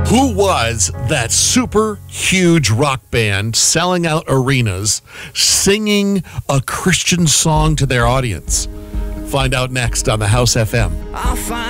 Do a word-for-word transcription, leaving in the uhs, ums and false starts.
Who was that super huge rock band selling out arenas, singing a Christian song to their audience? Find out next on the House F M. I'll find